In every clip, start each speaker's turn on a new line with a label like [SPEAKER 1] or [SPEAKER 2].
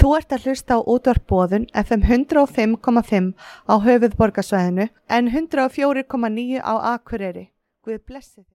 [SPEAKER 1] Þú ert að hlusta á útvarp Boðun FM 105,5 á höfuðborgarsvæðinu en 104,9 á Akureyri. Guð blessi þig.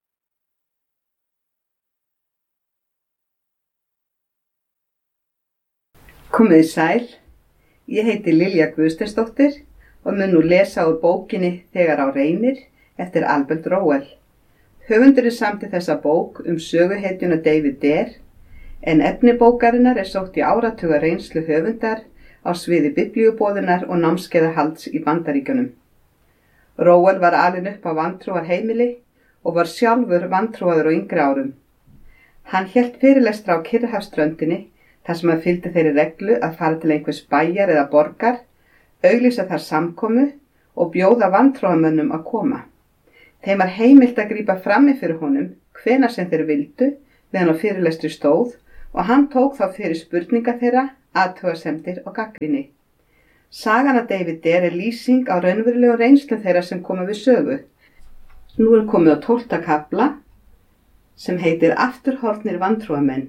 [SPEAKER 2] Komið þið sæl, ég heiti Lilja Guðsteinsdóttir og mun nú lesa úr bókinni Þegar á reynir eftir Albert Rowell. Höfundurinn samdi þessa bók söguhetjuna David Dare, en efni bókarinnar sótt í áratuga reynslu höfundar á sviði biblíuboðunar og námskeiðahalds í Bandaríkjunum. Rowell var alinn upp á vantrúarheimili og var sjálfur vantrúaður á yngri árum. Hann hélt fyrirlestra á Kyrrahafsströndinni þar sem hann fylgdi þeirri reglu að fara til einhvers bæjar eða borgar, auglýsa þar samkomu og bjóða vantrúarmönnum að koma. Þeim var heimilt að grípa frammi fyrir honum hvenær sem þeir vildu meðan á fyrirlestri stóð og hann tók þá fyrir spurningar þeirra, athugasemdir og gagnrýni. Sagan af David Dare lýsing á raunverulegu reynslum þeirra sem koma við sögu. Nú komið á 12. kafla sem heitir Afturhorfnir vantrúarmenn.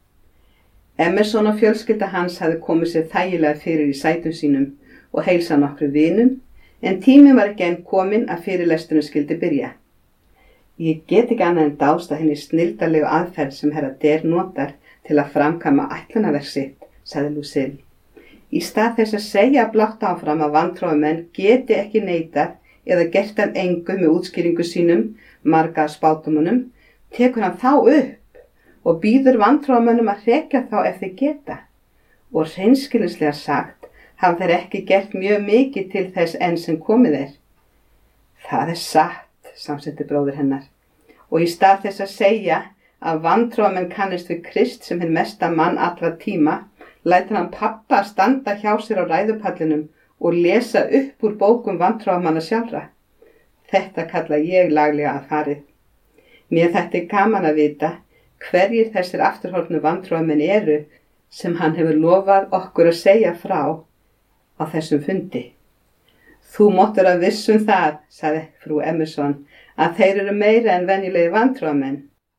[SPEAKER 2] Emerson og fjölskylda hans hafði komið sér þægilega fyrir í sætum sínum og heilsað nokkru vinum, en tíminn var ekki enn kominn að fyrirlesturinn skyldi byrja. Ég get ekki annað en dást að henni snilldarlegu aðferð sem herra Dare notar til að framkvæma ætlunarverk sitt, sagði Lucille. Í stað þess að segja blátt áfram að vantrúarmenn geti ekki neitað eða gert að engu með útskýringu sínum, marga af spádómunum, tekur hann þá upp og býður vantrúarmönnum að hrekja þá ef þeir geta. Og hreinskilnislega sagt hafa þeir ekki gert mjög mikið til þess enn sem komið er. Það satt, samsetti bróðir hennar, og í stað þess að segja að vantrúarmenn kannist við Krist sem hinn mesta mann allra tíma, lætur hann pabba að standa hjá sér á ræðupallinum og lesa upp úr bókum vantrúarmanna sjálfra. Þetta kalla ég laglega að farið. Mér þetta gaman að vita hverjir þessir afturhorfnu vantrúarmenn eru sem hann hefur lofað okkur að segja frá á þessum fundi. Þú máttur að vissum það, sagði frú Emerson, að þeir eru meira en venjulegi vantrúarmenn.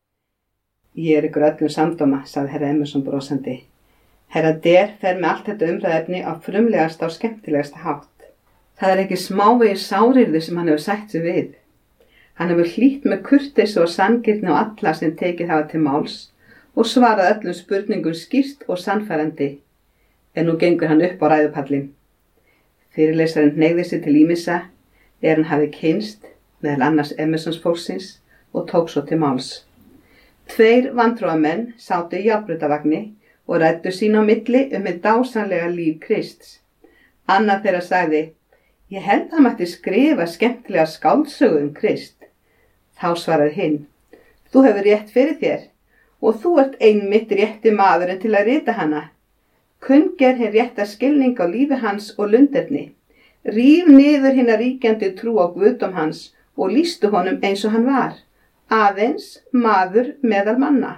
[SPEAKER 2] Ég ykkur öllum samdóma, sagði herra Emerson brosandi. Herra Dare fer með allt þetta umræðefni á frumlegasta og skemmtilegasta hátt. Það ekki smávegis sárirði sem hann hefur sætt sig við. Hann hefur hlýtt með kurteisi og sanngirni á alla sem tekið hafa til máls og svarað öllum spurningum skýrt og sannfærandi. En nú gengur hann upp á ræðupallinn. Fyrirlesarinn hneigði sig til ýmissa hann hafi kynnst meðal annars Emersons fólksins og tók svo til máls. 2 vantrúarmenn sátu í járnbrautarvagni og ræddu sín á milli hið dásamlega líf Krists. Annar þeirra sagði, ég held að hann mætti skrifa skemmtilega skáldsögu Krist. Þá svaraði hinn, þú hefur rétt fyrir þér og þú ert einmitt rétti maðurinn til að rita hana. Kunngerð hinn rétta skilning á lífi hans og lunderni. Ríf niður hinna ríkjandi trú á guðdóm hans og lýstu honum eins og hann var. Aðeins maður meðal manna.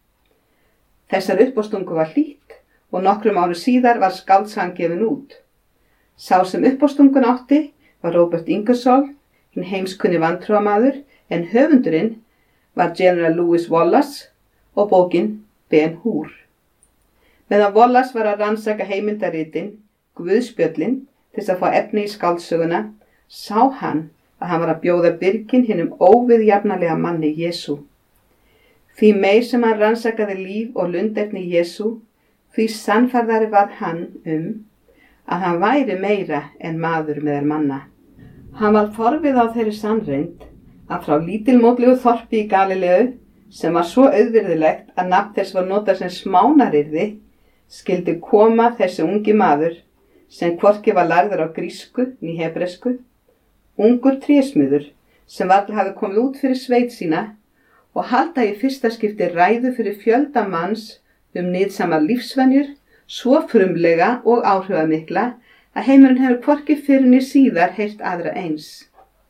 [SPEAKER 2] Þessar uppástungu var hlýtt og nokkrum árum síðar var skáldsagan gefin út. Sá sem uppástungun átti var Robert Ingersoll, hinn heimskunni vantrúarmaður, en höfundurinn var General Lewis Wallace og bókin Ben-Hur. Meðan Wallace var að rannsaka heimildaritin, Guðspjöllin, til þess að fá efni í skáldsöguna, sá hann að hann var að bjóða byrgin hinum óviðjafnalega manni Jesú. Því meir sem hann rannsakaði líf og lunderni Jesú, því sannfærðari var hann að hann væri meira en maður meðal manna. Hann var forvið á þeirri sannreynd að frá lítilmótlegu þorpi í Galileu, sem var svo auðvirðilegt að nafn þess var notað sem smánarirði, skyldi koma þessi ungi maður, sem hvorki var lærður á grísku né hebresku, ungur trésmiður sem varla hafi komið út fyrir sveit sína og halda í fyrsta skipti ræðu fyrir fjölda manns nytsamar lífsvenjur, svo frumlega og áhrifamikla að heimurinn hefur hvorki fyrr né síðar heyrt aðra eins.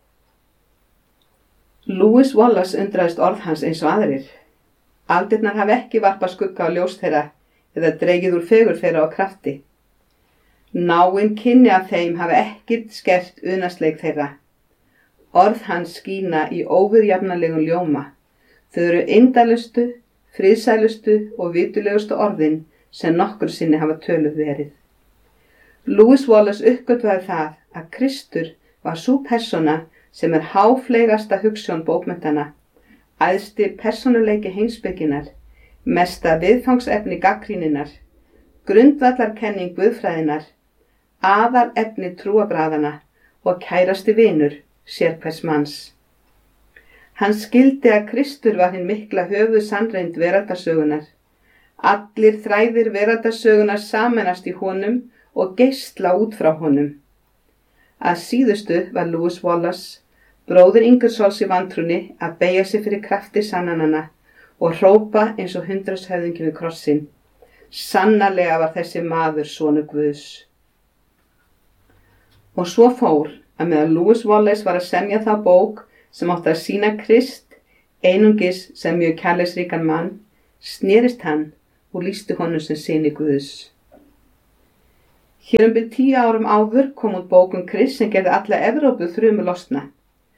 [SPEAKER 2] Lewis Wallace undraðist orð hans eins og aðrir. Aldirnar hafi ekki varpað skugga á ljós þeirra eða dregið úr fegur þeirra á krafti. Náin kynni af þeim hafi ekkert skert unaðsleik þeirra. Orð hans skína í óviðjafnalegum ljóma. Þau eru indælustu, friðsælustu og vitulegustu orðin sem nokkur sinni hafa töluð verið. Lewis Wallace uppgötvaði það að Kristur var sú persóna sem háfleygasta hugsjón bókmenntanna, æðsti persónuleiki heimspekinnar, mesta viðfangsefni gagnrýninnar, grundvallarkenning guðfræðinnar, aðalefni trúarbragðanna og kærasti vinur sérhvers manns. Hann skildi að Kristur var hinn mikla höfuðsannreind veraldarsögunar. Allir þræðir veraldarsögunar sameinast í honum og geisla út frá honum. Að síðustu var Lewis Wallace, bróðir Ingersolls í vantrúnni, að beygja sig fyrir krafti sannananna og hrópa eins og hundraðshöfðingi við krossinn: Sannarlega var þessi maður sonur Guðs. Og svo fór að meðan Lewis Wallace var að semja þá bók sem átti að sýna Krist einungis sem mjög kærleiksríkan mann, snerist hann og lýsti honum sem syni Guðs. Hér 10 árum áður kom út bók Krist sem gerði alla Evrópu þrumu losna.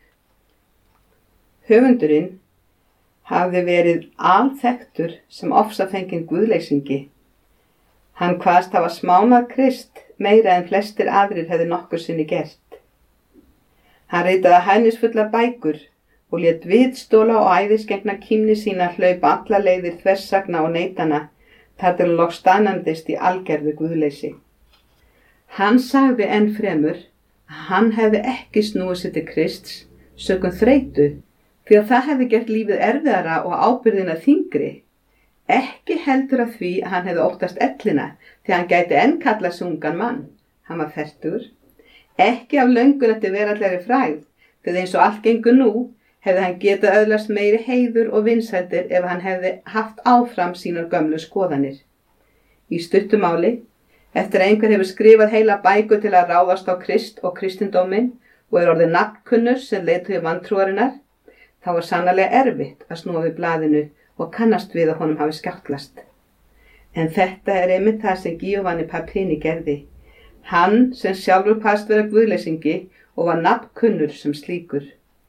[SPEAKER 2] Höfundurinn hafði verið alþekktur sem ofsafenginn guðleysingi. Hann kvaðst hafa smánað Krist meira en flestir aðrir hefði nokkur sinni gert. Hann ritaði hæðnisfullar bækur og lét vitstóla og æðisgengna kímni sína hlaupa alla leiðir þversagna og neitana þar til hann loks staðnæmdist í algerðu guðleysi. Hann sagði enn fremur að hann hefði ekki snúið sér til Krists sökum þreytu, því að það hefði gert lífið erfiðara og ábyrgðina þyngri. Ekki heldur af því að hann hefði óttast ellina, því hann gæti enn kallað sig ungan mann. Hann var fertugur. Ekki af löngun eftir veraldlegri frægð, því eins og allt gengur nú, hefði hann getað öðlast meiri heiður og vinsældir ef hann hefði haft áfram sínar gömlu skoðanir. Í stuttu máli, eftir að einhver hefur skrifað heila bækur til að ráðast á Krist og kristindóminn og orðið nafnkunnur sem leiðtogi vantrúarinnar, þá var sannarlega erfitt að snúa við blaðinu og kannast við að honum hafi skjáttlast. En þetta einmitt það sem Giovanni Papini gerði. Hann sem sjálfur kvaðst vera guðleysingi og var nafnkunnur sem slíkur.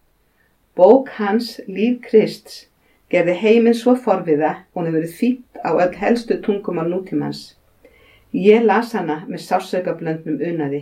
[SPEAKER 2] Bók hans, Líf Krists, gerði heiminn svo forviða og hún hefur verið þýdd á öll helstu tungumál nútímans. Ég las hana með sársaukablöndnum unaði.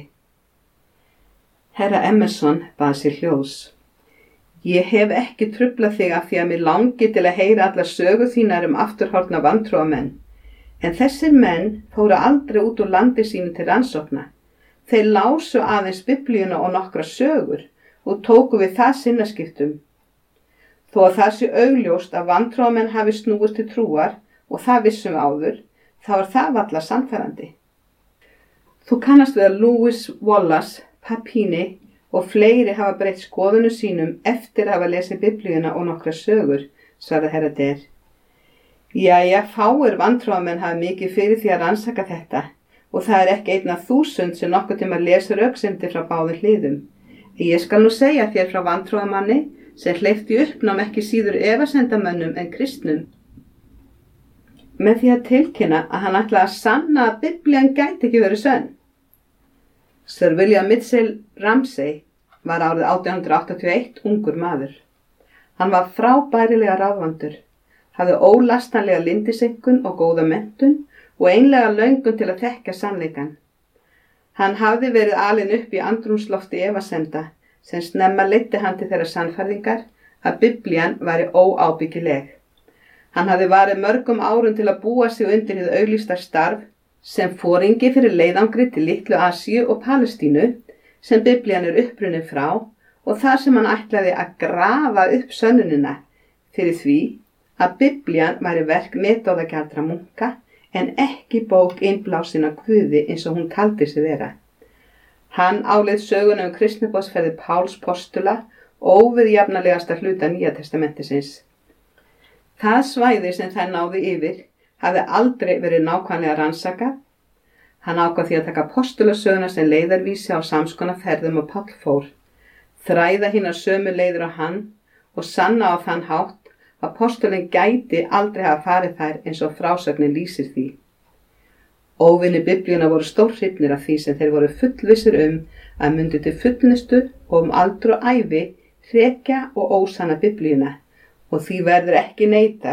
[SPEAKER 2] Herra Emerson bað sér hljóðs. Ég hef ekki truflað þig af því að mig langi til að heyra allar sögur þínar afturhorfna vantrúamenn, en þessir menn fóru aldrei út úr landi sínu til rannsókna. Þeir lásu aðeins Biblíuna og nokkra sögur og tóku við það sinnaskiptum. Þó að það sé augljóst að vantrúamenn hafi snúist til trúar og það vissum áður, þá það varla sannfærandi. Þú kannast við að Lewis Wallace, Papini og fleiri hafa breytt skoðunum sínum eftir að hafa lesið Biblíuna og nokkra sögur, svaraði herra Der. Jæja, fáir vantrúamenn hafa mikið fyrir því að rannsaka þetta og það ekki 1.000 sem nokkuð tíma lesa röksemdir frá báðum hliðum. Ég skal nú segja þér frá vantrúamanni sem hleypti í uppnám ekki síður efasendamönnum en kristnum, með því að tilkynna að hann ætlaði að sanna að Biblían gæti ekki verið sönn. Sir William Mitchell Ramsay var árið 1881 ungur maður. Hann var frábærilega ráðvandur, hafði ólastanlega lyndisenkun og góða menntun og einlega löngun til að þekkja sannleikann. Hann hafði verið alinn upp í andrúmslofti efasenda sem snemma leiddi hann til þeirra sannfærðingar að Biblían væri óábyggileg. Hann hafði varið mörgum árum til að búa sig undir hið auglýsta starf sem foringi fyrir leiðangri til Litlu Asíu og Palestínu sem Biblían upprunnin frá og þar sem hann ætlaði að grafa upp sönnunina fyrir því að Biblían væri verk metorðagjaldra munka en ekki bók innblásin af Guði eins og hún taldi sig vera. Hann áleit söguna kristniboðsferðir Páls postula óviðjafnalegasta hluta Nýja testamentisins. Það svæði sem þær náði yfir hafði aldrei verið nákvæmlega rannsakað. Hann ákvað því að taka postulasöguna sem leiðarvísi á samskonar ferðum og Páll fór, þræða hinar sömu leiðir á hann og sanna á þann hátt að postulinn gæti aldrei hafa farið þær eins og frásögnin lýsir því. Óvinir Biblíuna voru stórhrifnir af því sem þeir voru fullvissir að myndi til fullnustu og aldur og ævi hrekja og ósanna Biblíuna og því verður ekki neitað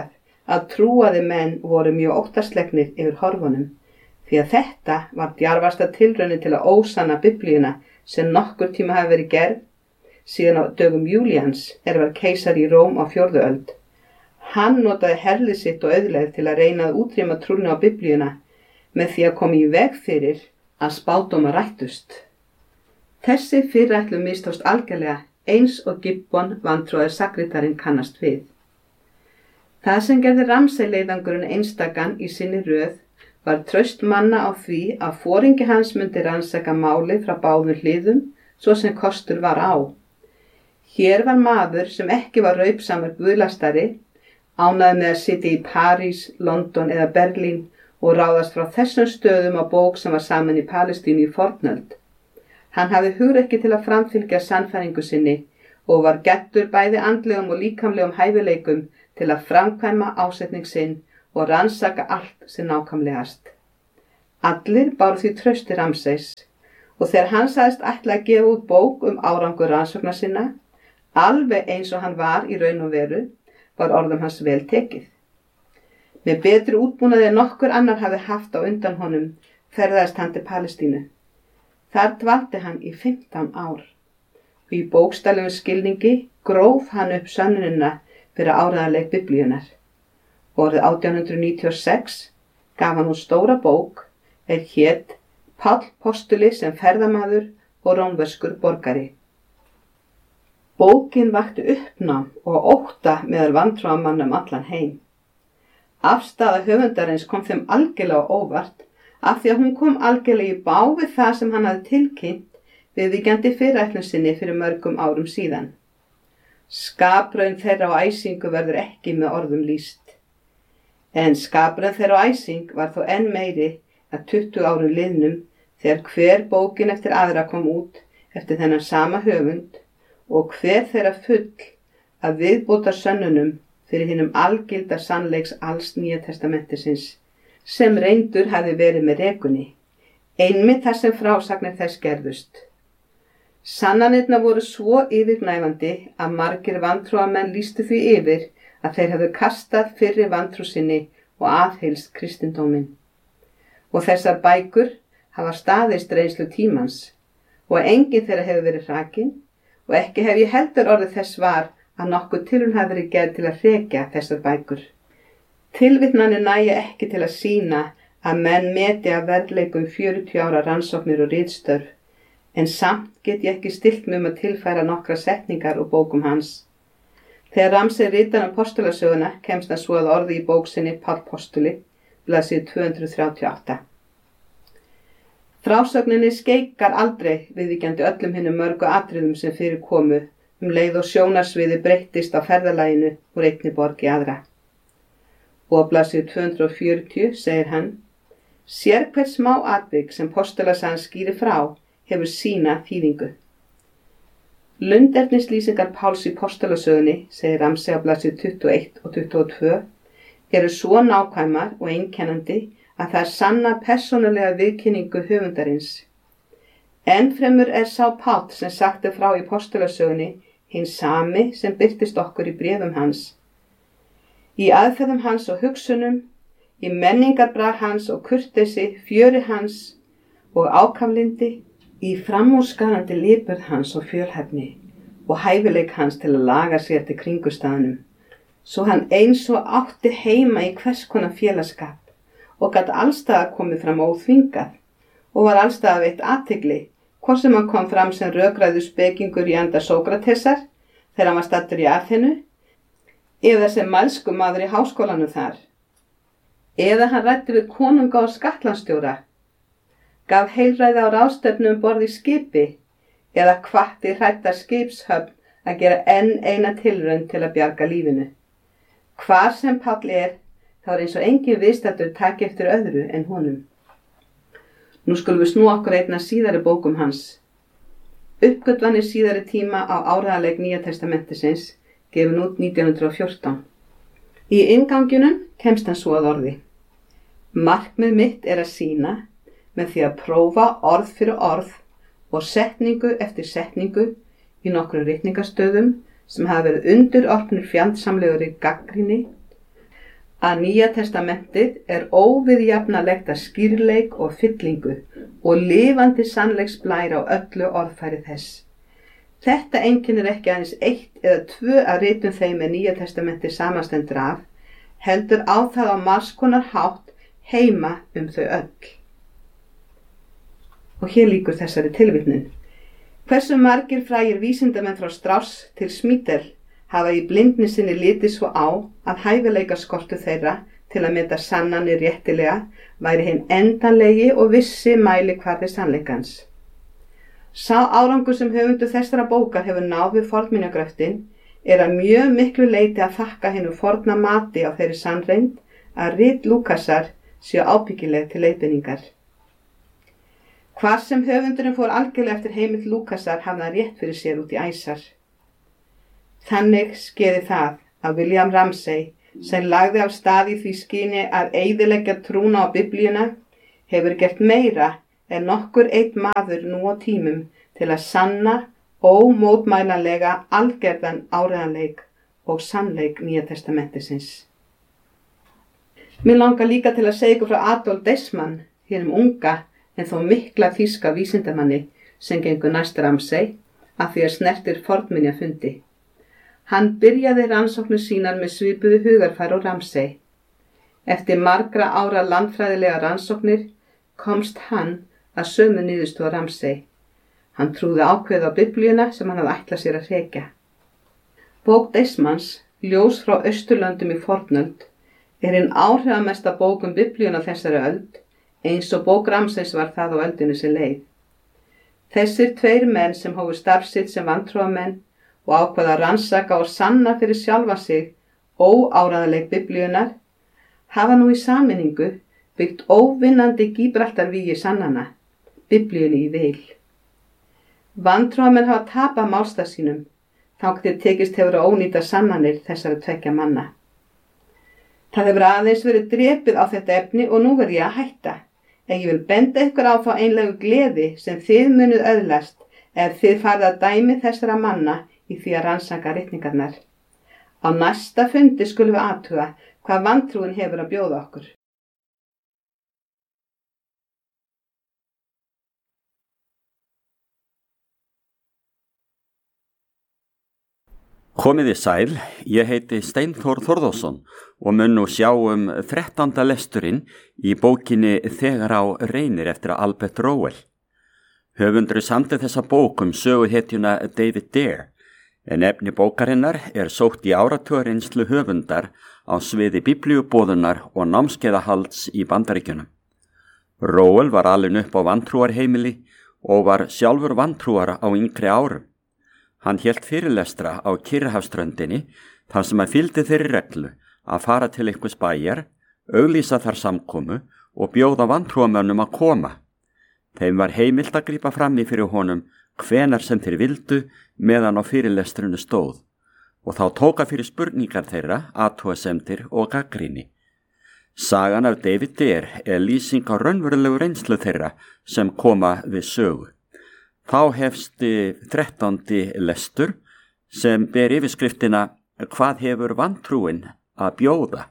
[SPEAKER 2] að trúaði menn voru mjög óttaslegnir yfir horfunum, því að þetta var djarfasta tilraunin til að ósanna Biblíuna sem nokkur tíma hafi verið gerð síðan á dögum Júlíans var keisari í Róm á 4. öld. Hann notaði herlið sitt og auðlegð til að reyna að útrýma trúnni á Biblíuna með því að koma í veg fyrir að spádómar rættust. Þessi fyrirætlun mistókst algjörlega eins og Gibbon vantrúaður sakritarinn kannast við. Það sem gerði Ramsay leiðangurinn einstakan í sinni röð var traust manna á því að foringi hans myndi rannsaka málið frá báðum hliðum svo sem kostur var á. Hér var maður sem ekki var raupsamur guðlastari, ánægður með að sitja í París, London eða Berlín og ráðast frá þessum stöðum á bók sem var samin í Palestínu í fornöld. Hann hafði hugrekki til að framfylgja sannfæringu sinni og var geddur bæði andlegum og líkamlegum hæfileikum til að framkvæma ásetning sinn og rannsaka allt sem nákvæmlegast. Allir báru því trausti Ramsays og þegar hann sagðist ætla að gefa út bók árangur rannsókna sinna, alveg eins og hann var í raun og veru, var orðum hans vel tekið. Með betri útbúnaði en nokkur annar hafi haft á undan honum ferðaðist hann til Palestínu. Þar dvaldi hann í 15 ár og í bókstaflegum skilningi gróf hann upp sönnunina fyrir áreiðanleik Biblíunnar. Árið 1896 gaf hann út stóra bók hét Páll postuli sem ferðamaður og rómverskur borgari. Bókin vakti uppnám og ótta meðal vantrúamanna allan heim. Afstaða höfundarins kom þeim algjörlega óvart af því að hún kom algjörlega í bág við það sem hann hafði tilkynnt viðvíkjandi fyrirætlun sinni fyrir mörgum árum síðan. Skapraun þeirra á æsingu verður ekki með orðum lýst. En skapraun þeirra á æsing var þó enn meiri að 20 árum liðnum þegar hver bókin eftir aðra kom út eftir þennan sama höfund og hver þeirra full að viðbóta sönnunum fyrir hinum algilda sannleiks alls Nýja testamentisins sem reyndur hafi verið með rekunni, einmitt þar sem frásagnir þess gerðust. Sannanirnar voru svo yfirgnæfandi að margir vantrúamenn lýstu því yfir að þeir hefðu kastað fyrri vantrú sinni og aðhyllst kristindóminn. Og þessar bækur hafa staðist reynslu tímans og enginn þeirra hefur verið hrakinn og ekki hef ég heldur orðið þess var að nokkuð tilraun hafi verið gerð til að hrekja þessar bækur. Tilvitnanir nægja ekki til að sýna að menn meti að verðleikum 40 ára rannsóknir og ritstörf, en samt get ég ekki stillt mig að tilfæra nokkra setningar úr bókum hans. Þegar Ramsay ritar postulasöguna kemst hann svo að orði í bók sinni Páll postuli, blaðsíðu 238. Frásögninni skeikar aldrei viðvíkjandi öllum hinum mörgu atriðum sem fyrir komu leið og sjónarsviði breyttist á ferðalaginu úr einni borg í aðra. Og á blaðsíðu 240 segir hann: Sérhvert smá atvik sem postulasagan skýrir frá hefur sína þýðingu. Lundernislýsingar Páls í postulasögunni, segir Ramsay á blaðsíðu 21 og 22, eru svo nákvæmar og einkennandi að það sanna persónulega viðkynningu höfundarins. Ennfremur sá Páll sem sagt frá í postulasögunni hinn sami sem birtist okkur í bréfum hans. Í aðferðum hans og hugsunum, í menningarbrag hans og kurteisi, fjöri hans og ákaflindi, í framúrskarandi lipurð hans og fjölhæfni og hæfileik hans til að laga sér til kringumstæðunum, svo hann eins og átti heima í hvers konar félagsskap og gat allstaðar komið fram óþvingað og var allstaðar veitt athygli, hvort sem hann kom fram sem rökræður spekingur í anda Sókratesar þegar hann var staddur í Aþenu, eða sem mælskumaður í háskólanum þar, eða hann ræddi við konunga og skattlandsstjóra, gaf heilræði á ráðstefnu borð í skipi, eða hvatti hrædda skipshöfn að gera enn eina tilraun til að bjarga lífinu. Hvar sem Páll þá eins og engin viðstaddur taki eftir öðru en honum. Nú skulum við snúa okkur einna síðari bókum hans. Uppgötvanir síðari tíma á áreiðanleik Nýja testamentisins, gefin út 1914. Í innganginum kemst hann svo að orði: Markmið mitt að sýna, með því að prófa orð fyrir orð og setningu eftir setningu í nokkrum ritningastöðum sem hafa verið undirorpnir fjandsamlegri gagnrýni, að Nýja testamentið er óviðjafnanlegt að skýrleik og fyllingu og lifandi sannleiksblær á öllu orðfæri þess. Þetta einkennir ekki aðeins 1 eða 2 af ritum þeim með Nýja testamenti samanstendur af, heldur á það á margs konar hátt heima þau öll. Og hér lýkur þessari tilvitnun. Hversu margir frægir vísindamenn frá Strauss til Schmiedel hafa í blindni sinni litið svo á að hæfileikaskortur þeirra til að meta sannanir réttilega væri hinn endanlegi og vissi mælikvarði sannleikans. Sá árangur sem höfundur þessara bókar hefur náð við fornminjagröftin að mjög miklu leyti að þakka hinu forna mati á þeirri sannreind að rit Lúkasar séu ábyggileg til leiðbeiningar. Hvar sem höfundurinn fór algjörlega eftir heimild Lúkasar hafði hann rétt fyrir sér út í æsar. Þannig skeiði það að William Ramsay, sem lagði af stað í því skyni að eyðileggja trúna á Biblíuna, hefur gert meira en nokkur einn maður nú á tímum til að sanna ómótmælanlega algerðan áreiðanleik og sannleik Nýja testamentisins. Mér langar líka til að segja ykkur frá Adolf Deismann, hinum unga en þó mikla þýska vísindamanni sem gengur næst Ramsay að því að snertir fornminjafundi. Hann byrjaði rannsóknir sínar með svipuðu hugarfar og Ramsay. Eftir margra ára landfræðilega rannsóknir komst hann að sömu niðurstöðu á Ramsay. Hann trúði ákveðið á Biblíuna sem hann hafði ætlað sér að hrekja. Bók Deismanns, Ljós frá Austurlöndum í fornöld, hinn áhrifamesta bók Biblíuna þessari öld, eins og bók Ramsays var það á öldinni sem leið. Þessir 2 menn sem hófu starf sitt sem vantrúarmenn og ákvaða að rannsaka og sanna fyrir sjálfa sig óáreiðanleik Biblíunnar, hafa nú í sameiningu byggt óvinnandi Gíbraltarvígi sannana, Biblíunni í vil. Vantrúarmenn hafa tapað málstað sínum, þangað til tekist hefur að ónýta sannanir þessara 2 manna. Það hefur aðeins verið drepið á þetta efni og nú verð ég að hætta, en ég vil benda ykkur á þá einlegu gleði sem þið munuð öðlast ef þið farið að dæmi þessara manna í því að rannsaka ritningarnar. Á næsta fundi skulum við athuga hvað vantrúin hefur að bjóða okkur.
[SPEAKER 3] Komiði sæl, ég heiti Steinþór Þórðarsson og mun nú sjá 13. lesturinn í bókinni Þegar á reynir eftir Albert Rowell. Höfundur samdi þessa bók söguhetjuna David Dare, en efni bókarinnar sótt í áratugareynslu höfundar á sviði biblíuboðunar og námskeiðahalds í Bandaríkjunum. Rowell var alinn upp á vantrúarheimili og var sjálfur vantrúar á yngri árum. Hann hélt fyrirlestra á Kyrrahafsströndinni þar sem hann fylgdi þeirri reglu að fara til einhvers bæjar, auglýsa þar samkomu og bjóða vantrúarmönnum að koma. Þeim var heimilt að grípa fram í fyrir honum hvenar sem þeir vildu meðan á fyrirlestrinu stóð og þá tóka fyrir spurningar þeirra, athugasemdir og gagnrýni. Sagan af David Dare lýsing á raunverulegu reynslu þeirra sem koma við sögu. Þá hefst 13. lestur sem ber yfirskriftina Hvað hefur vantrúin að bjóða?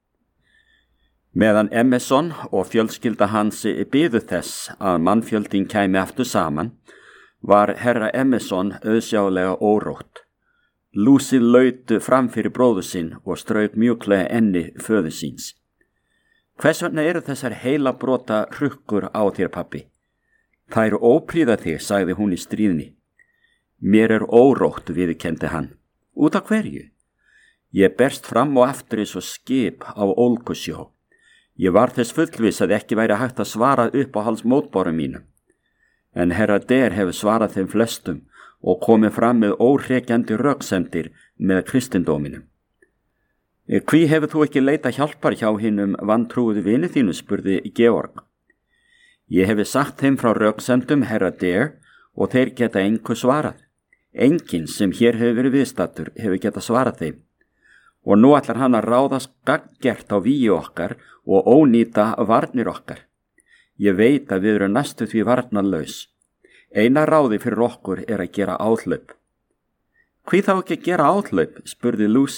[SPEAKER 3] Meðan Emerson og fjölskylda hans biðu þess að mannfjöldin kæmi aftur saman, var herra Emerson auðsjálega órótt. Lucy laut fram fyrir bróður sinn og strauk mjúklega enni föður síns. Hvers vegna eru þessar heila brota hrukkur á þér, pabbi? Það ópríða þig, sagði hún í stríðni. Mér órótt, viðurkenndi hann. Út af hverju? Ég berst fram og aftur eins og skip á ólgusjó. Ég var þess fullviss að ekki væri hægt að svara upp á hals mótbárum mínum. En herra Dare hefur svarað þeim flestum og komið fram með óhrekjandi röksemdir með kristindóminum. Hví hefur þú ekki leita hjálpar hjá hinum vantrúuðu vini þínu, spurði Georg. Ég hefi sagt þeim frá röksemdum herra Dare og þeir geta engu svarað. Enginn sem hér hefur verið viðstattur hefur geta svarað þeim. Og nú ætlar hann að ráðast gagngert á vígi okkar og ónýta varnir okkar. Ég veit að við erum næstu því varnarlaus. Eina ráði fyrir okkur að gera áhlaup. Hví þá ekki að gera áhlaup, spurði Lucille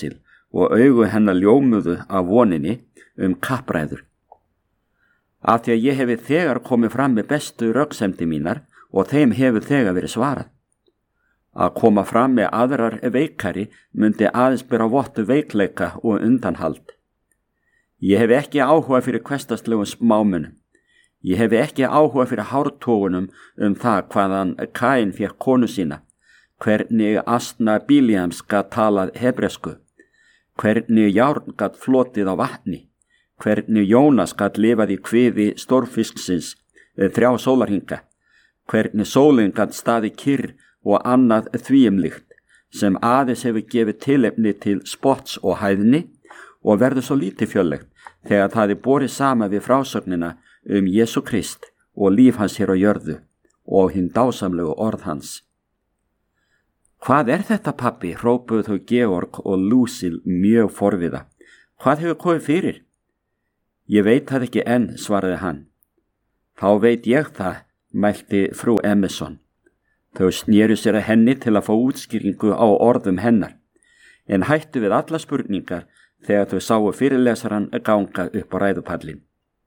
[SPEAKER 3] og augu hennar ljómuðu af voninni kappræður. Af því að ég hefi þegar komið fram með bestu röksemdi mínar og þeim hefur þegar verið svarað. Að koma fram með aðrar veikari myndi aðeins bera vottu veikleika og undanhald. Ég hef ekki áhuga fyrir hversdagslegum smámunum. Ég hef ekki áhuga fyrir hártogunum það hvaðan Kain fékk konu sína, hvernig Asna Bíliams gat talað hebresku, hvernig járn gat flotið á vatni, hvernig Jónas gat lifað í kviði stórfisksins 3 sólarhinga, hvernig sólin gat staðið kyrr og annað þvíumlíkt sem aðeins hefur gefið tilefni til spotts og hæðni og verður svo lítið fjöllegt þegar það borið sama við frásögnina Jesú Krist og líf hans hér á jörðu og hinn dásamlegu orð hans. Hvað þetta, pabbi? Hrópuðu þau Georg og Lucille mjög forviða. Hvað hefur komið fyrir? Ég veit það ekki enn, svaraði hann. Þá veit ég það, mælti frú Emerson. Þau snéru sér að henni til að fá útskýringu á orðum hennar, en hættu við alla spurningar þegar þau sáu fyrirlesaran ganga upp á ræðupallin.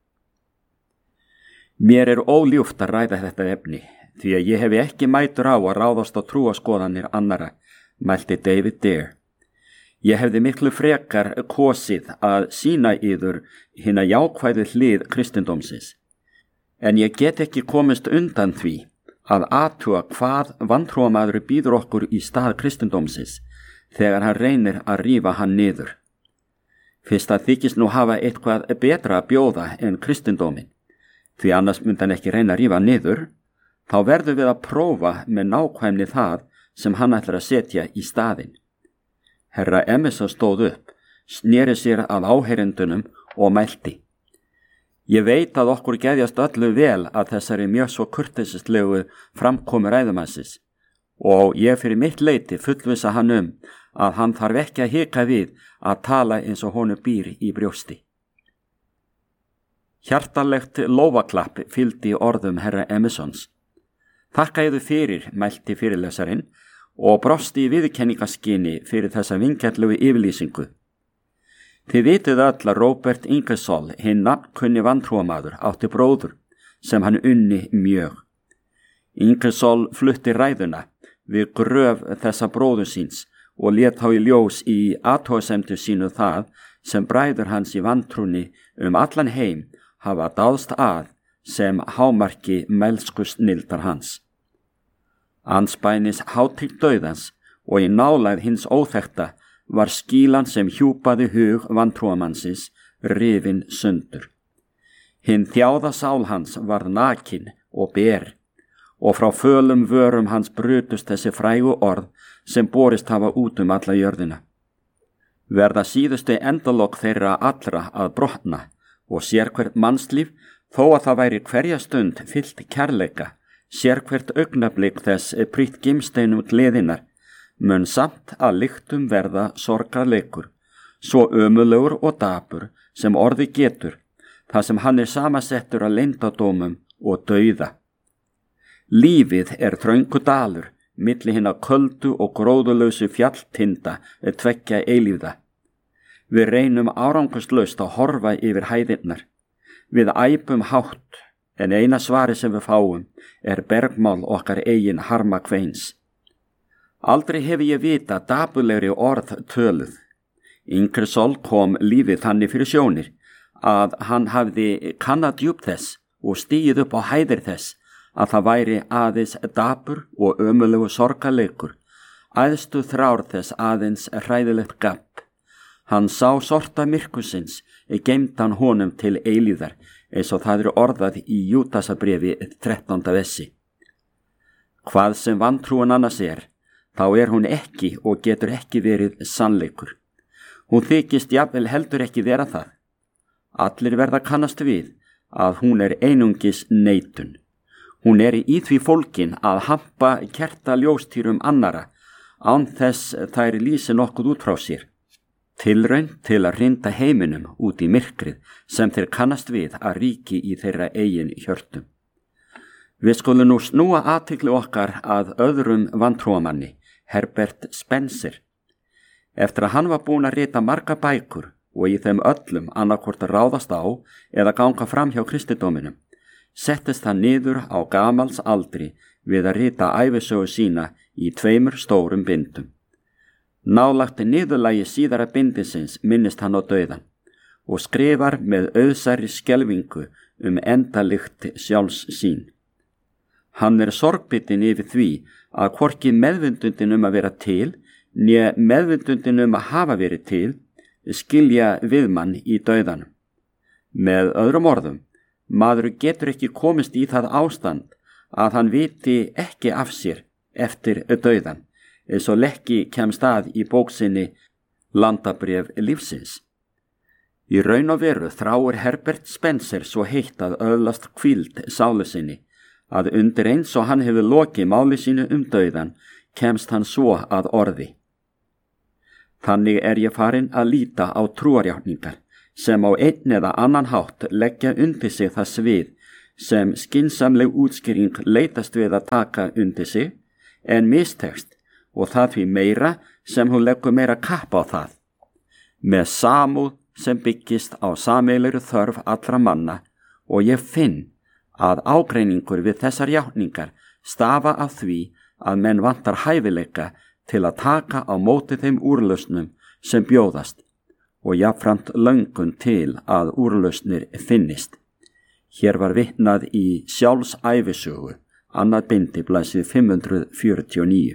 [SPEAKER 3] Mér óljúft að ræða þetta efni, því að ég hefi ekki mætur á að ráðast á trúaskoðanir annara, mælti David Dare. Ég hefði miklu frekar kosið að sýna yður hina jákvæðu hlið kristindómsins, en ég get ekki komist undan því að athuga hvað vantrúamaður býður okkur í stað kristindómsins þegar hann reynir að rífa hann niður. Fyrst að þykist nú hafa eitthvað betra að bjóða en kristindómin, því annars myndi hann ekki reyna að rífa niður, þá verðum við að prófa með nákvæmni það sem hann ætlar að setja í staðinn. Herra Emerson stóð upp, sneri sér að áheyrendunum og mælti. Ég veit að okkur geðjast öllu vel að þessari mjög svo kurteisislegu framkomu ræðumannsins og ég fyrir mitt leyti fullvissa hann að hann þarf ekki að hika við að tala eins og honum býr í brjósti. Hjartalegt lófaklapp fylgdi orðum herra Emersons. Þakka yður fyrir, mælti fyrirlesarinn og brosti í viðurkenningaskyni fyrir þessa vingjarlegu yfirlýsingu. Þið vitið öll að Robert Ingersoll, hinn nafnkunni vantrúamaður, átti bróður sem hann unni mjög. Ingersoll flutti ræðuna við gröf þessa bróður síns og lét þá í ljós í athugasemdu sínu það sem bræður hans í vantrúni allan heim hafa dáðst að sem hámarki melsku snilldar hans. Andspænis hátíð dauðans og í nálægð hins óþekkta var skílan sem hjúpaði hug vantrúamannsins rifin sundur. Hinn þjáða sál hans var nakin og ber, og frá fölum vörum hans brutust þessi frægu orð sem borist hafa út alla jörðina. Verða síðustu endalok þeirra allra að brotna, og sérhvert mannslíf, þó að það væri hverja stund fyllt kærleika, sérhvert augnablik þess prýtt gimsteinum gleðinar, mun samt að lyktum verða sorgarleikur, svo ömurlegur og dapur sem orði getur, þar sem hann samasettur að leyndardómum og dauða. Lífið þröngu dalur, milli hinna köldu og gróðulausu fjalltinda tveggja eilífða. Við reynum árangurslaust að horfa yfir hæðirnar. Við æpum hátt, en eina svari sem við fáum bergmál okkar eigin harmakveins. Aldrei hef ég vita dapurlegri orð töluð. Ingersoll kom lífið þannig fyrir sjónir að hann hafði kannað djúp þess og stigið upp á hæðir þess að það væri aðeins dapur og ömurlegu sorgarleikur, æðstu þrár þess aðeins hræðilegt gabb. Hann sá sorta myrkusins, geymdan honum til eilíðar, eins og það orðað í Júdasarbréfi 13. vessi. Hvað sem vantrúin annars þá hún ekki og getur ekki verið sannleikur. Hún þykist jafnvel heldur ekki vera það. Allir verða kannast við að hún einungis neitun. Hún í því fólkin að hampa kerta ljóstýrum annara án þess þær lýsi nokkuð út frá sér. Tilraun til að hrinda heiminum út í myrkrið sem þeir kannast við að ríki í þeirra eigin hjörtum. Við skulum nú snúa athygli okkar að öðrum vantrúamanni, Herbert Spencer. Eftir að hann var búinn að rita marga bækur og í þeim öllum annarkvort að ráðast á eða ganga fram hjá kristindóminum, settist hann niður á gamals aldri við að rita ævisögu sína í 2 stórum bindum. Nálægt niðurlagi síðara bindisins minnist hann á dauðan og skrifar með auðsæri skelfingu endalikt sjálfs sín. Hann sorgbitinn yfir því að hvorki meðvindundin að vera til né meðvindundin að hafa verið til skilja við mann í dauðanum. Með öðrum orðum, maður getur ekki komist í það ástand að hann viti ekki af sér eftir dauðan, eins og Lekki kemst að í bóksinni Landabréf lífsins. Í raun og veru þráir Herbert Spencer svo heitt að öðlast hvíld sálu sinni, að undir eins og hann hefur lokið máli sínu dauðan, kemst hann svo að orði. Þannig ég farin að líta á trúarjátningar, sem á einn eða annan hátt leggja undir sig það svið, sem skynsamleg útskýring leitast við að taka undir sig, en mistekst, og það því meira sem hún leggur meira kapp á það. Með samúð sem byggist á sameiginlegri þörf allra manna, og ég finn að ágreiningur við þessar játningar stafa af því að menn vantar hæfileika til að taka á móti þeim úrlausnum sem bjóðast og jafnframt löngun til að úrlausnir finnist. Hér var vitnað í sjálfsævisögu, annað bindi, blaðsíðu 549.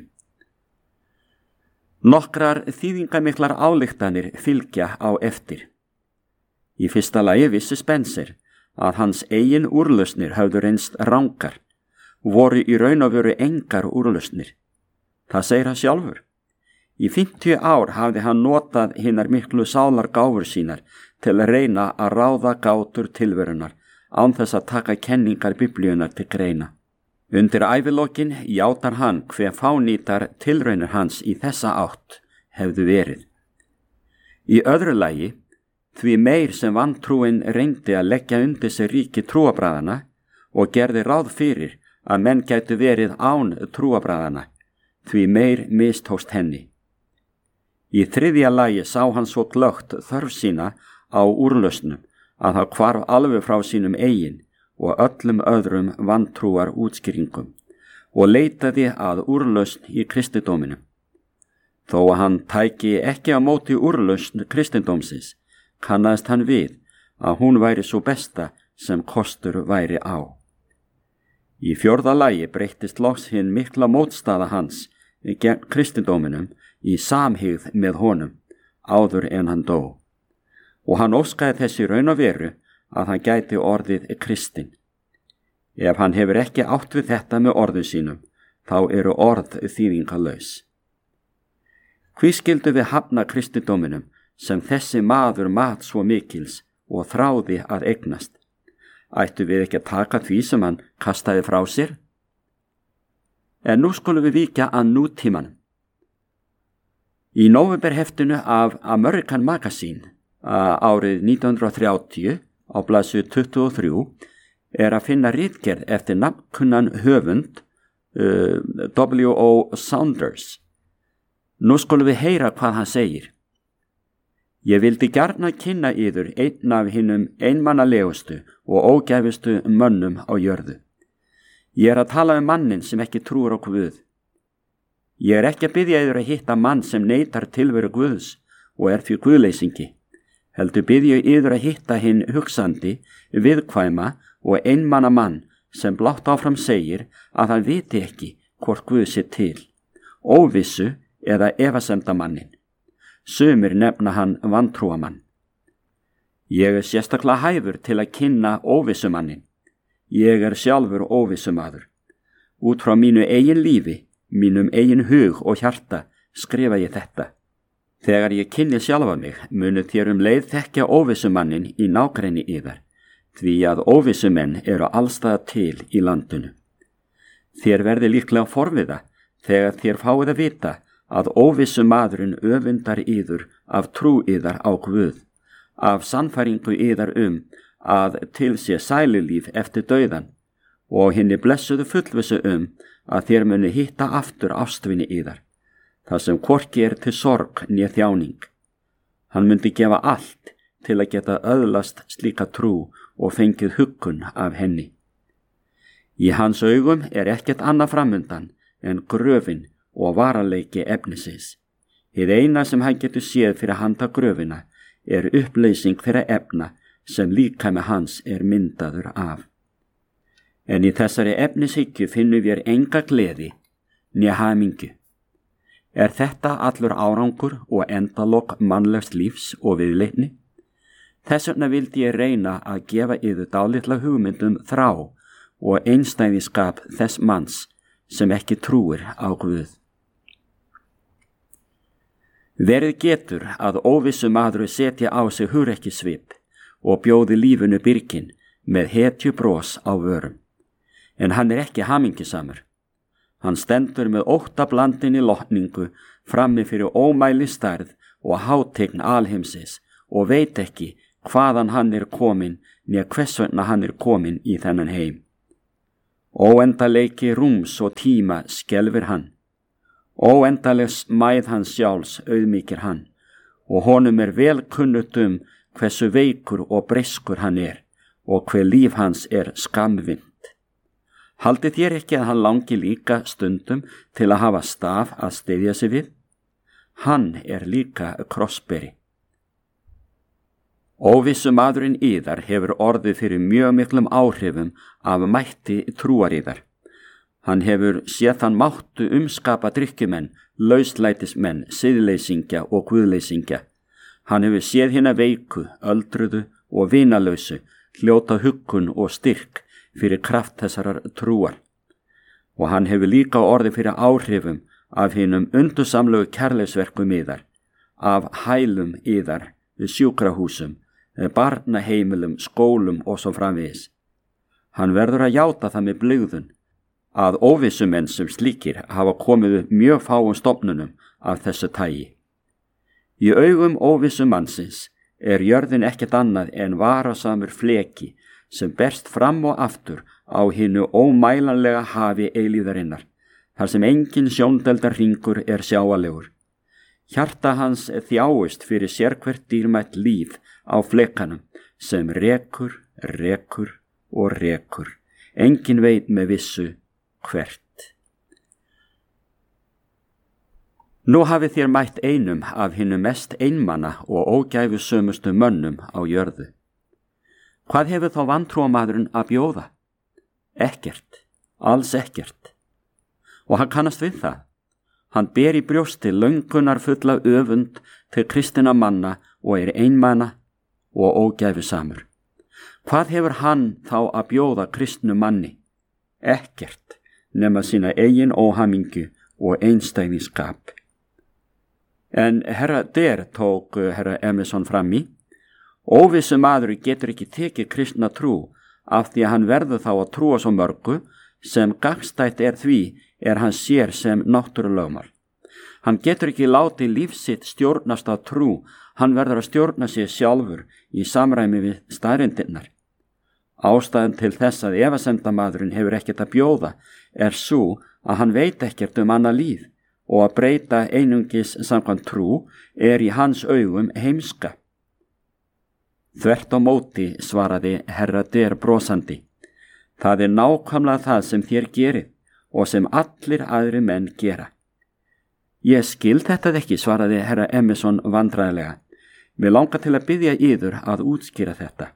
[SPEAKER 3] Nokkrar þýðingamiklar ályktanir fylgja á eftir. Í fyrsta lagi vissi Spencer að hans eigin úrlausnir höfðu reynst rangar, voru í raun og veru engar úrlausnir. Það segir hann sjálfur. Í 50 ár hafði hann notað hinar miklu sálar gáfur sínar til að reyna að ráða gátur tilverunar án þess að taka kenningar Biblíunnar til greina. Undir ævilokin játar hann hve fánýtar tilraunir hans í þessa átt hefðu verið. Í öðru lagi, því meir sem vantrúin reyndi að leggja undir sig ríki trúabræðana og gerði ráð fyrir að menn gætu verið án trúabræðana, því meir mistókst henni. Í þriðja lagi sá hann svo glöggt þörf sína á úrlausnum að það hvarf alveg frá sínum eigin og öllum öðrum vantrúar útskýringum og leitaði að úrlausn í kristindóminum. Þó að hann tæki ekki á móti úrlausn kristindómsins, kannaðist hann við að hún væri svo besta sem kostur væri á. Í fjórða lagi breyttist loks hinn mikla mótstaða hans gegn kristindóminum í samhygð með honum áður en hann dó, og hann óskaði þessi raun og veru að hann gæti orðið kristinn. Ef hann hefur ekki átt við þetta með orðum sínum, þá eru orð þýðingarlaus. Hví skildu við hafna kristindóminum sem þessi maður mat svo mikils og þráði að eignast? Ættu við ekki að taka því sem hann kastaði frá sér? En nú skulum við víkja að nútímanum. Í nóvemberheftinu af American Magazine árið 1930 á blaðsíðu 23 að finna ritgerð eftir nafnkunnan höfund W.O. Saunders. Nú skulum við heyra hvað hann segir. Ég vildi gjarna kynna yður einn af hinnum einmannalegustu og ógæfustu mönnum á jörðu. Ég að tala mannin sem ekki trúir á Guð. Ég ekki að biðja yður að hitta mann sem neitar tilveru Guðs og því guðleysingi. Heldur biðja yður að hitta hinn hugsandi, viðkvæma og einmanna mann sem blátt áfram segir að hann viti ekki hvort Guð sé til, óvissu eða efasemdamannin. Sumir nefna hann vantrúamann. Ég sérstaklega hæfur til að kynna óvissumannin. Ég sjálfur óvissumadur. Út frá mínu eigin lífi, mínum eigin hug og hjarta skrifa ég þetta. Þegar ég kynni sjálfa mig, munu þér leið þekkja óvissumannin í nágrenni yðar, því að óvissumenn eru allstaðar til í landinu. Þér verði líklega forviða þegar þér fáið að vita að óvissumadurinn öfundar yður af trú yðar á Guð, af sannfæringu yðar að til sé sælulíf eftir dauðan og hinni blessuðu fullvissu að þér muni hitta aftur ástvinni yðar. þar sem hvorki til sorg né þjáning. Hann myndi gefa allt til að geta öðlast slíka trú og fengið huggun af henni. Í hans augum ekkert annað framundan en gröfin og varanleiki efnisins. Hið eina sem hann getur séð fyrir handa gröfina uppleysing þeirra efna sem líkami hans myndaður af. En í þessari efnishyggju finnum við enga gleði né hamingju. Þetta allur árangur og endalok mannlegs lífs og viðleitni? Þess vegna vildi ég reyna að gefa yður dálitla hugmyndum þrá og einstæðiskap þess manns sem ekki trúir á Guð. Verið getur að óvissu maður setja á sig hugrekkisvip og bjóði lífinu byrgin með hetju bros á vörum. En hann ekki hamingjusamur. Hann stendur með óttablandinni lotningu frammi fyrir ómæli stærð og hátign alheimsins og veit ekki hvaðan hann komin né hvers vegna hann komin í þennan heim. Óendaleiki rúms og tíma skelfir hann. Óendalegs mæð hans sjálfs auðmýkir hann og honum vel kunnugt hversu veikur og breyskur hann og hve líf hans skammvinnt. Haldið þér ekki að hann langi líka stundum til að hafa staf að styðja sig við? Hann líka krossberi. Óvissu maðurinn yðar hefur orðið fyrir mjög miklum áhrifum af mætti trúaríðar. Hann hefur séð þann máttu umskapa drykkjumenn, lauslætismenn, siðleysingja og guðleysingja. Hann hefur séð hina veiku, öldruðu og vinalausu, hljóta huggun og styrk fyrir kraft þessarar trúar. Og hann hefur líka orðið fyrir áhrifum af hinum undursamlegu kærleysverkum yðar, af hælum yðar við sjúkrahúsum, barnaheimilum, skólum og svo framvegis. Hann verður að játa það með blygðun að óvissumenn sem slíkir hafa komið upp mjög fáum stofnunum af þessu tagi. Í augum óvissumannsins jörðin ekkert annað en varasamur fleki sem berst fram og aftur á hinu ómælanlega hafi eilíðarinnar, þar sem engin sjóndeldar hringur sjáanlegur. Hjarta hans þjáist fyrir sérhvert dýrmætt líf á flekanum sem rekur og rekur. Engin veit með vissu hvert. Nú hafið þér mætt einum af hinum mest einmana og ógæfusömustu mönnum á jörðu. Hvað hefur þá vantrúamaðurinn að bjóða? Ekkert, alls ekkert. Og hann kannast við það. Hann ber í brjósti löngunar fulla öfund til kristinna manna og einmana og ógæfusamur. Hvað hefur hann þá að bjóða kristnu manni? Ekkert, nema sína eigin óhamingju og einstæðiskap. En herra Der tók herra Emerson fram í: óvissu maður getur ekki tekið kristna trú af því að hann verður þá að trúa svo mörgu sem gagnstætt því hann sér sem náttúrulögmál. Hann getur ekki látið líf sitt stjórnast af trú, hann verður að stjórna sig sjálfur í samræmi við staðreyndirnar. Ástæðan til þess að efasemdamaðurinn hefur ekkert að bjóða sú að hann veit ekkert annað líf og að breyta einungis samkvæmt trú í hans augum heimska. Þvert á móti, svaraði herra Der brosandi. Það nákvæmlega það sem þér gerið og sem allir aðri menn gera. Ég skil þetta ekki, svaraði herra Emerson vandræðilega. Mig langar til að biðja yður að útskýra þetta.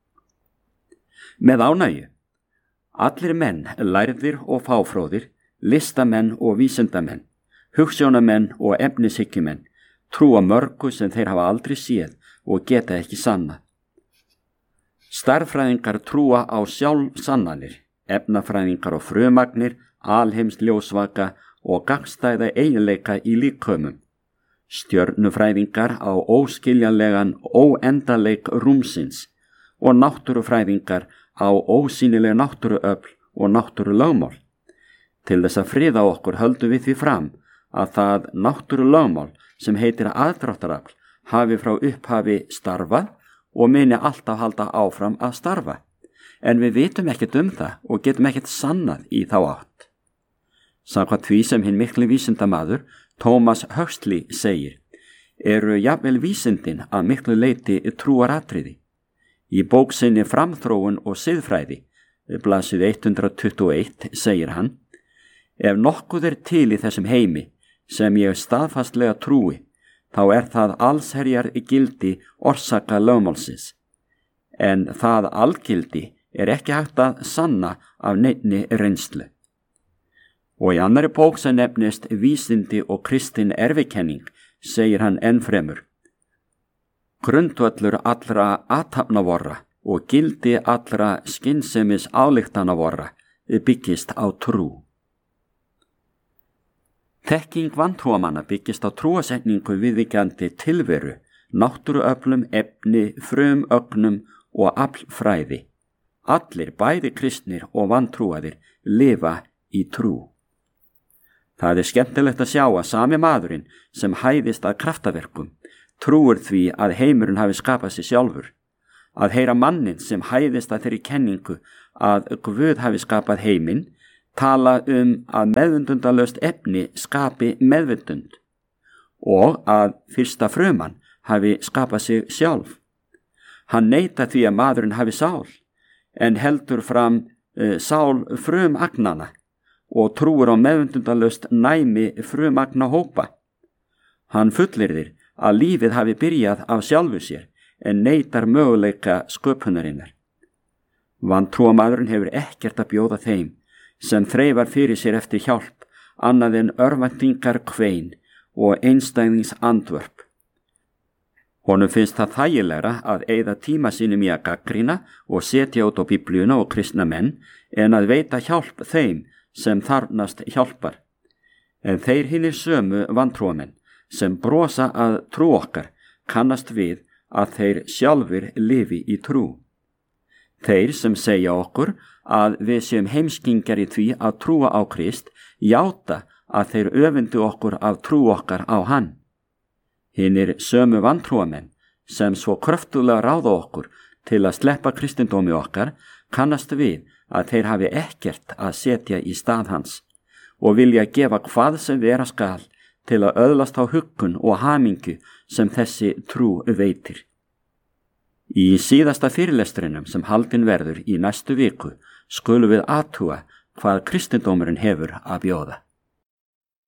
[SPEAKER 3] Með ánægju. Allir menn, lærðir og fáfróðir, listamenn og vísindamenn, hugsjónamenn og efnishyggjumenn, trúa mörgu sem þeir hafa aldrei séð og geta ekki sannað. Stærðfræðingar trúa á sjálfsannanir, efnafræðingar á frumagnir, alheimsljósvaka og gagnstæða eiginleika í líkömum. Stjörnufræðingar á óskiljanlegan óendaleik rúmsins og náttúrufræðingar á ósýnileg náttúruöfl og náttúrulögmál. Til þess að friða okkur höldum við því fram að það náttúrulögmál sem heitir aðdráttarafl hafi frá upphafi starfað og muni alltaf halda áfram að starfa. En við vitum ekkert það og getum ekkert sannað í þá átt. Samkvæmt því sem hinn mikli vísindamaður Thomas Huxley segir, eru jafnvel vísindin að miklu leyti trúaratriði. Í bók sinni Framþróun og siðfræði, blaðsíðu 121, segir hann, ef nokkuð til í þessum heimi sem ég staðfastlega trúi, þá það allsherjar gildi orsaka lögmálsins. En það algildi ekki hægt að sanna af neinni reynslu. Og í annarri bók sem nefnist Vísindi og kristin erfikenning segir hann ennfremur, grundvöllur allra athafnavorra og gildi allra skynsemis ályktanvorra byggist á trú. Þekking vantrúamanna byggist á trúasetningu viðvíkjandi tilveru, náttúruöflum, efni, frumögnum og aflfræði. Allir, bæði kristnir og vantrúaðir, lifa í trú. Það skemmtilegt að sjá að sami maðurinn sem hæðist að kraftaverkum trúir því að heimurinn hafi skapað sig sjálfur. Að heyra mannin sem hæðist að þeirri kenningu að Guð hafi skapað heiminn tala að meðvundundalaust efni skapi meðvundund og að fyrsta fruman hafi skapað sig sjálf. Hann neitar því að maðurinn hafi sál en heldur fram sál frumagnana og trúir á meðvundundalaust næmi frumagna hópa. Hann fullyrðir að lífið hafi byrjað af sjálfu sér en neitar möguleika sköpunarinnar. Vantrúamaðurinn hefur ekkert að bjóða þeim sem þreifar fyrir sér eftir hjálp annað en örvæntingar kvein og einstæðings andvörp. Honum finnst það þægilegra að eyða tíma sínum í að gaggrina og setja út á Biblíuna og kristna menn en að veita hjálp þeim sem þarfnast hjálpar. En þeir hinir sömu vantrúamenn sem brosa að trú okkar kannast við að þeir sjálfur lifi í trú. Þeir sem segja okkur að við séum heimskingjar í því að trúa á Krist játa að þeir öfundu okkur af trú okkar á hann. Hinir sömu vantrúamenn sem svo kröftulega ráða okkur til að sleppa kristindómi okkar kannast við að þeir hafi ekkert að setja í stað hans og vilja gefa hvað sem vera skal til að öðlast á huggun og hamingu sem þessi trú veitir. Í síðasta fyrirlestrinum sem haldinn verður í næstu viku skulum við athuga hvað kristindómurinn hefur að bjóða.